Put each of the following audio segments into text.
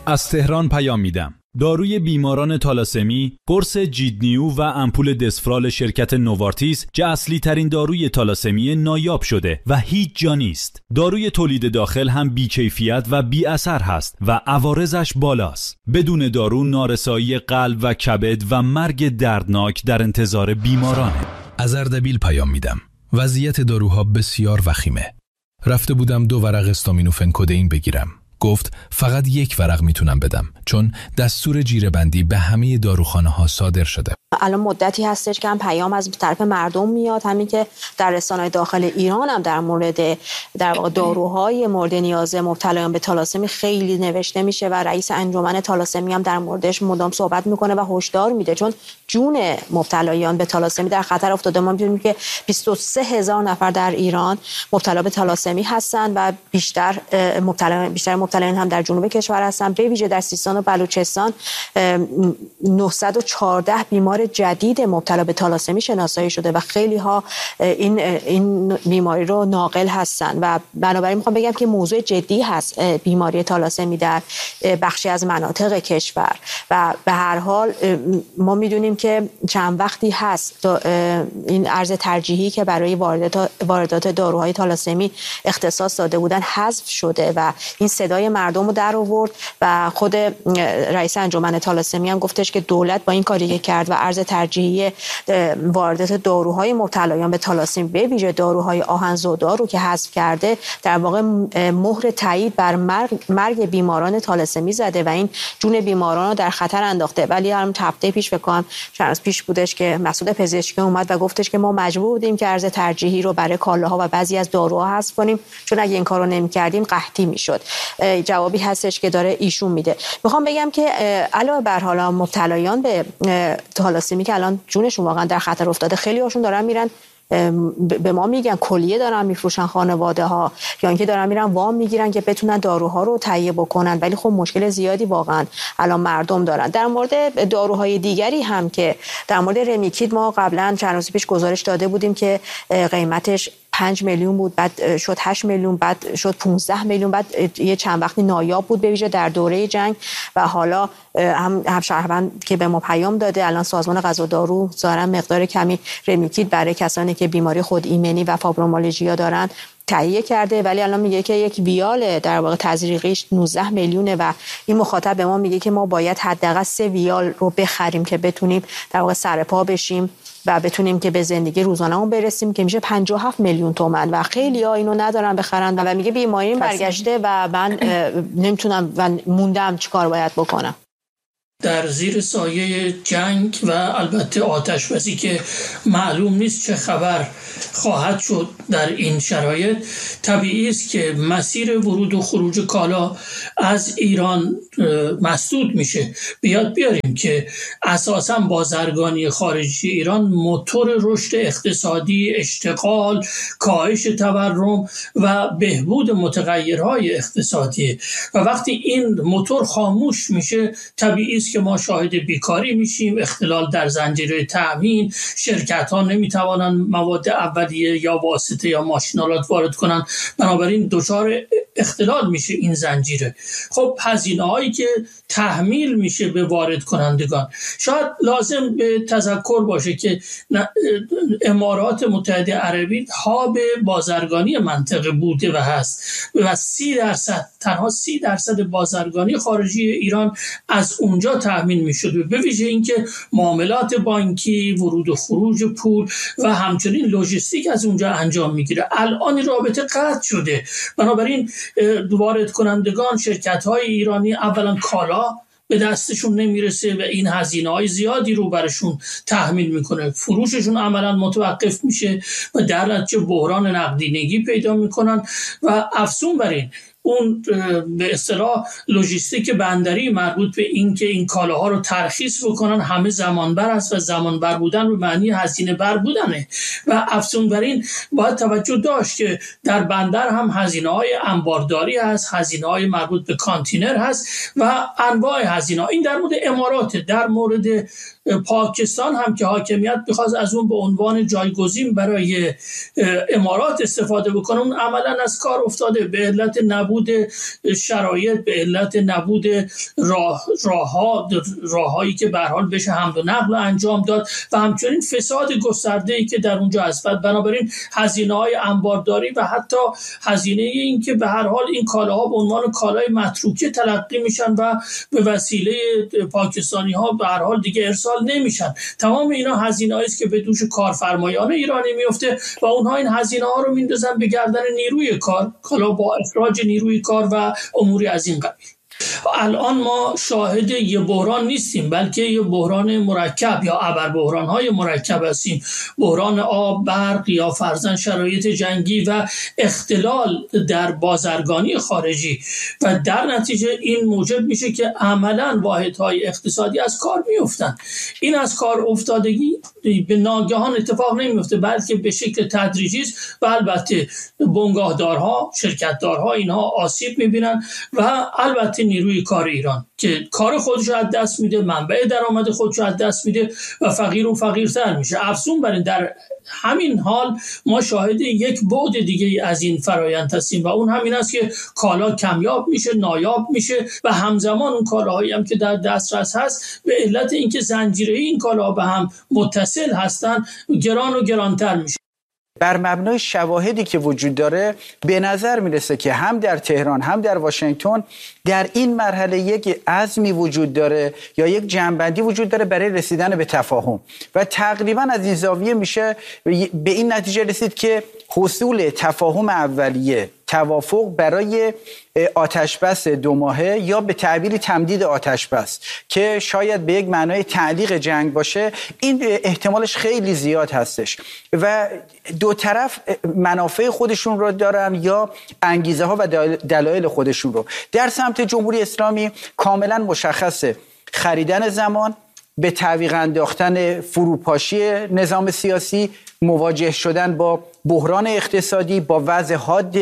از تهران پیام میدم. داروی بیماران تالاسمی، قرص جیدنیو و امپول دسفرال شرکت نوارتیس اصلی ترین داروی تالاسمی نایاب شده و هیچ جا نیست. داروی تولید داخل هم بی‌کیفیت و بی اثر هست و عوارضش بالاست. بدون دارو نارسایی قلب و کبد و مرگ دردناک در انتظار بیمارانه. از اردبیل پیام میدم. وضعیت داروها بسیار وخیمه. رفته بودم 2 ورق استامینوفن کدئین بگیرم. گفت فقط 1 ورق میتونم بدم چون دستور جیره‌بندی به همه داروخانه‌ها صادر شده. الان مدتی هستش که هم پیام از طرف مردم میاد، همین که در رسانه‌های داخل ایران هم در مورد در واقع داروهای مورد نیاز مبتلایان به تالاسمی خیلی نوشته میشه و رئیس انجمن تالاسمی هم در موردش مدام صحبت میکنه و هشدار میده، چون جون مبتلایان به تالاسمی در خطر افتاده. ما می‌دونیم که 23000 نفر در ایران مبتلا به تالاسمی هستن و بیشتر مبتلایان هم در جنوب کشور هستن. به ویژه در سیستان و بلوچستان 914 بیمار جدید مبتلا به تالاسمی شناسایی شده و خیلی ها این بیماری رو ناقل هستن و بنابراین میخوام بگم که موضوع جدی هست بیماری تالاسمی در بخشی از مناطق کشور و به هر حال ما میدونیم که چند وقتی هست این ارز ترجیحی که برای واردات داروهای تالاسمی اختصاص داده بودن حذف شده و این صدای مردم رو در آورد و خود رئیس انجمن تالاسمی هم گفتش که دولت با این کاری که کرد و ارز ترجیحی واردات داروهای مبتلایان به تالاسمی به ویژه داروهای آهن‌زدا رو که حذف کرده، در واقع مهر تایید بر مرگ بیماران تالاسمی زده و این جون بیماران رو در خطر انداخته. ولی هم هفته پیش فکر کنم چند روز پیش بودش که مسئول پزشکی اومد و گفتش که ما مجبور بودیم که ارز ترجیحی رو برای کالاها و بعضی از داروها حذف کنیم چون اگه این کارو نمی‌کردیم قحطی میشد. جوابی هستش که داره ایشون میده. میخوام بگم که علاوه بر حالا مبتلایان به تالاسمی که الان جونشون واقعا در خطر افتاده، خیلی هاشون دارن میرن به ما میگن کلیه دارن میفروشن خانواده ها یا اینکه دارن میرن وام میگیرن که بتونن داروها رو تهیه بکنن، ولی خب مشکل زیادی واقعا الان مردم دارن. در مورد داروهای دیگری هم که در مورد رمیکید ما قبلا چند روز پیش گزارش داده بودیم که قیمتش 5 میلیون بود، بعد شد 8 میلیون، بعد شد 15 میلیون، بعد یه چند وقتی نایاب بود به ویژه در دوره جنگ و حالا هم شهروند که به ما پیام داده الان سازمان غذا و دارو ظاهرا مقدار کمی رمیکید برای کسانی که بیماری خود ایمنی و فابرومالژیا دارن تهیه کرده، ولی الان میگه که یک ویال در واقع تزریقیش 19 میلیونه و این مخاطب به ما میگه که ما باید حداقل 3 ویال رو بخریم که بتونیم در واقع سرپا بشیم و بتونیم که به زندگی روزانه‌مون برسیم که میشه 57 میلیون تومان و خیلی‌ها اینو ندارن بخرن و میگه بیماری برگشته و من نمیتونم و موندم چیکار باید بکنم. در زیر سایه جنگ و البته آتش‌بسی که معلوم نیست چه خبر خواهد شد در این شرایط، طبیعی است که مسیر ورود و خروج کالا از ایران مسدود میشه. بیاریم که اساساً بازرگانی خارجی ایران موتور رشد اقتصادی، اشتغال، کاهش تورم و بهبود متغیرهای اقتصادی و وقتی این موتور خاموش میشه طبیعی است که ما شاهد بیکاری میشیم، اختلال در زنجیره تامین، شرکت‌ها نمیتوانند مواد اولیه یا واسطه یا ماشینالات وارد کنند، بنابراین دچار اختلال میشه این زنجیره. خب هزینه‌هایی که تحمیل میشه به وارد کنندگان، شاید لازم به تذکر باشه که امارات متحده عربی هاب بازرگانی منطقه بوده و هست و 30% تنها 30% بازرگانی خارجی ایران از اونجا تامین میشد، به ویژه اینکه معاملات بانکی، ورود و خروج پول و همچنین لوجستیک از اونجا انجام میگیره. الان این رابطه قطع شده، بنابراین وارد کنندگان، شرکت‌های ایرانی اولا کالا به دستشون نمیرسه و این هزینه‌های زیادی رو برشون تحمیل میکنه، فروششون عملا متوقف میشه و در نتیجه بحران نقدینگی پیدا میکنن و افزون بر این اون به اصطلاح لوجستیک بندری مربوط به این که این کالاها رو ترخیص بکنن همه زمانبر است و زمانبر بودن به معنی هزینه بر بودنه و افزون بر این باید توجه داشت که در بندر هم هزینه‌های انبارداری هست، هزینه‌های مربوط به کانتینر هست و انواع هزینه‌ها. این در مورد امارات. در مورد پاکستان هم که حاکمیت بخواست از اون به عنوان جایگزین برای امارات استفاده بکنه، اون عملا از کار افتاده به علت نبود نبود شرایط، به علت نبود راههایی که به هر حال بشه حمل و نقل انجام داد و همچنین فساد گسترده‌ای که در اونجا هست. بنابراین هزینه‌های انبارداری و حتی هزینه این که به هر حال این کالاها به عنوان کالای متروکه تلقی میشن و به وسیله پاکستانی‌ها به هر حال دیگه ارسال نمیشن، تمام اینا هزینه‌ای است که به دوش کارفرمایان ایرانی میفته و اونها این هزینه‌ها رو میندازن به گردن نیروی کار، حالا با اخراج نیروی کار و اموری از این قبیل. الان ما شاهد یه بحران نیستیم، بلکه یه بحران مرکب یا ابر بحران‌های مرکب هستیم. بحران آب، برق یا فرضاً شرایط جنگی و اختلال در بازرگانی خارجی و در نتیجه این موجب میشه که عملاً واحدهای اقتصادی از کار میفتن. این از کار افتادگی به ناگهان اتفاق نمیفته، بلکه به شکل تدریجی است و البته بنگاهدارها، شرکتدارها اینها آسیب میبینن و البته نیروی کار ایران که کار خودش رو از دست میده، منبع درآمد خودش رو از دست میده و فقیر و فقیرتر میشه. افزون بر این در همین حال ما شاهد یک بعد دیگه از این فرایند هستیم و اون همین است که کالا کمیاب میشه، نایاب میشه و همزمان اون کالاهایی هم که در دسترس هست به علت اینکه زنجیره این کالاها به هم متصل هستن گران و گرانتر میشه. بر مبنای شواهدی که وجود داره به نظر میرسه که هم در تهران هم در واشنگتن در این مرحله یک عزمی وجود داره یا یک جنبندی وجود داره برای رسیدن به تفاهم و تقریبا از این زاویه میشه به این نتیجه رسید که حصول تفاهم اولیه، توافق برای آتشبس 2 ماهه یا به تعبیری تمدید آتشبس که شاید به یک معنای تعلیق جنگ باشه، این احتمالش خیلی زیاد هستش و دو طرف منافع خودشون رو دارن یا انگیزه ها و دلایل خودشون رو. در سمت جمهوری اسلامی کاملا مشخصه خریدن زمان، به تعویق انداختن فروپاشی نظام سیاسی، مواجه شدن با بحران اقتصادی، با وضع حاد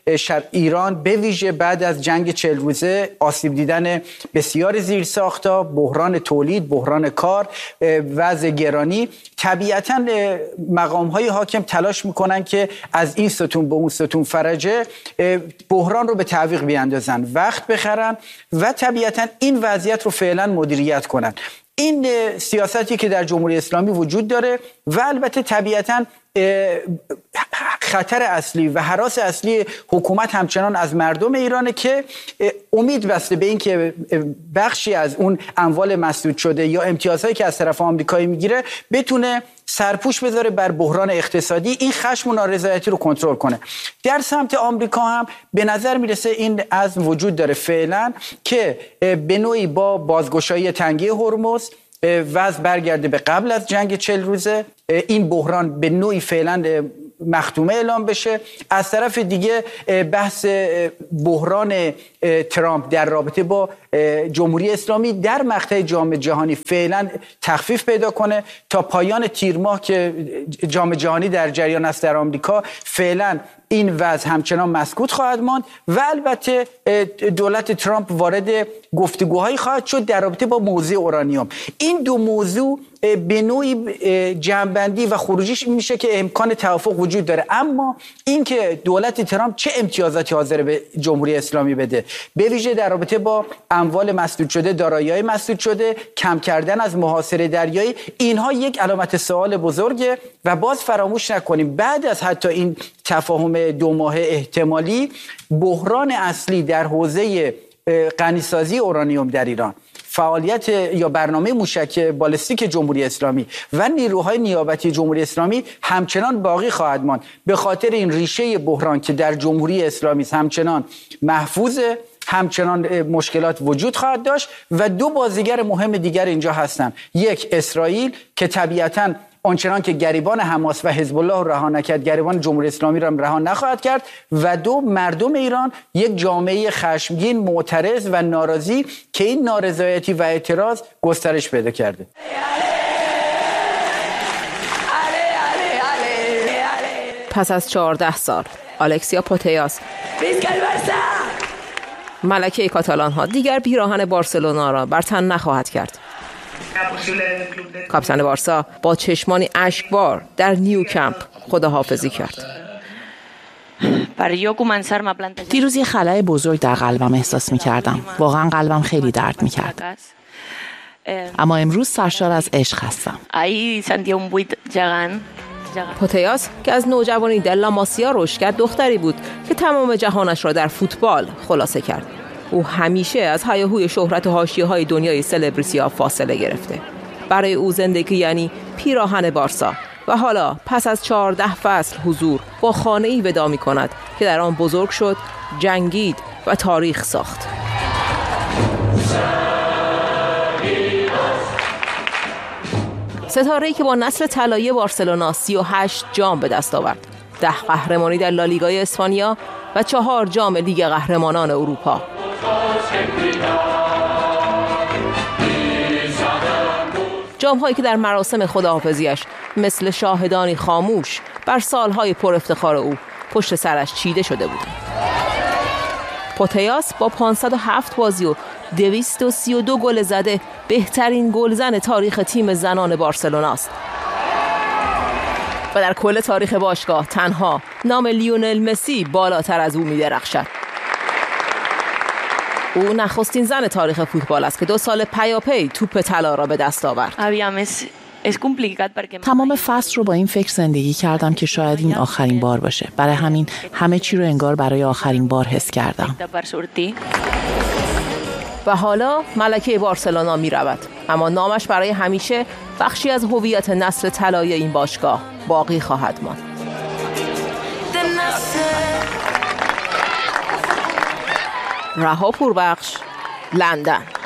ایران به ویژه بعد از جنگ 40 روزه، آسیب دیدن بسیار زیرساخت‌ها، بحران تولید، بحران کار، وضع گرانی. طبیعتاً مقام‌های حاکم تلاش می‌کنن که از این ستون به اون ستون فرجه بحران رو به تعویق بیاندازن، وقت بخرن و طبیعتاً این وضعیت رو فعلاً مدیریت کنن. این سیاستی که در جمهوری اسلامی وجود داره و البته طبیعتاً خطر اصلی و هراس اصلی حکومت همچنان از مردم ایرانه که امید بسته به این که بخشی از اون اموال مسدود شده یا امتیازهایی که از طرف آمریکایی میگیره بتونه سرپوش بذاره بر بحران اقتصادی، این خشم و نارضایتی رو کنترل کنه. در سمت آمریکا هم به نظر میرسه این عزم وجود داره فعلا که به نوعی با بازگشایی تنگه هرمز وضع برگرده به قبل از جنگ 40 روزه، این بحران به نوعی فعلا مختومه اعلام بشه. از طرف دیگه بحث بحران ترامپ در رابطه با جمهوری اسلامی در مقطع جام جهانی فعلا تخفیف پیدا کنه تا پایان تیر ماه که جام جهانی در جریان است در آمریکا. فعلا این وضع همچنان مسکوت خواهد ماند و البته دولت ترامپ وارد گفتگوهایی خواهد شد در رابطه با موضوع اورانیوم. این دو موضوع به نوعی جمع‌بندی و خروجیش میشه که امکان توافق وجود داره، اما اینکه دولت ترامپ چه امتیازاتی حاضر به جمهوری اسلامی بده، به ویژه در رابطه با اموال مسدود شده، دارایی‌های مسدود شده، کم کردن از محاصره دریایی، اینها یک علامت سوال بزرگه و باز فراموش نکنیم بعد از حتی این تفاهم 2 ماهه احتمالی بحران اصلی در حوزه غنیسازی اورانیوم در ایران، فعالیت یا برنامه موشک بالستیک جمهوری اسلامی و نیروهای نیابتی جمهوری اسلامی همچنان باقی خواهد ماند. به خاطر این ریشه بحران که در جمهوری اسلامی همچنان محفوظ، همچنان مشکلات وجود خواهد داشت و 2 بازیگر مهم دیگر اینجا هستند. یک، اسرائیل که طبیعتاً آنچنان که گریبان حماس و حزب الله رها نکرد، گریبان جمهوری اسلامی را رها نخواهد کرد و 2، مردم ایران، یک جامعه خشمگین، معترض و ناراضی که این نارضایتی و اعتراض گسترش پیدا کرده. پس از 14 سال الکسیا پوتیاس ملکه کاتالان ها دیگر پیراهن بارسلونا را بر تن نخواهد کرد. کاپیتان بارسا با چشمانی اشکبار در نیو کمپ خداحافظی کرد. دیروز یه خلأ بزرگ در قلبم احساس می‌کردم. واقعا قلبم خیلی درد می‌کرد. اما امروز سرشار از عشق هستم. پوتیاس که از نوجوانی در لاماسیا رشد کرد دختری بود که تمام جهانش را در فوتبال خلاصه کرد. او همیشه از هیاهوی شهرت و حاشیه‌های دنیای سلبریتی‌ها فاصله گرفته. برای او زندگی یعنی پیراهن بارسا و حالا پس از 14 فصل حضور با خانه‌ای ودا می‌کند که در آن بزرگ شد، جنگید و تاریخ ساخت. ستاره‌ای که با نسل طلایی بارسلونا 38 جام به دست آورد، 10 قهرمانی در لالیگای اسپانیا و 4 جام لیگ قهرمانان اروپا. جام‌هایی که در مراسم خداحافظیش مثل شاهدانی خاموش بر سالهای پر افتخار او پشت سرش چیده شده بودند. پوتیاس با 507 بازی و 232 گل زده بهترین گلزن تاریخ تیم زنان بارسلونا است. و در کل تاریخ باشگاه تنها نام لیونل مسی بالاتر از او می‌درخشد. او نخستین زن تاریخ فوتبال است که 2 سال پیاپی توپ طلا را به دست آورد. تمام فصل رو با این فکر زندگی کردم که شاید این آخرین بار باشه. برای همین همه چی رو انگار برای آخرین بار حس کردم. و حالا ملکه بارسلونا می رود، اما نامش برای همیشه بخشی از هویت نسل طلایی این باشگاه باقی خواهد ماند. رها پوربخش، لندن.